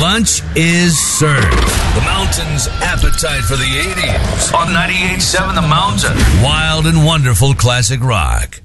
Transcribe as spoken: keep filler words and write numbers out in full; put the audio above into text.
Lunch is served. The Mountain's appetite for the eighties. On ninety-eight point seven The Mountain. Wild and wonderful classic rock.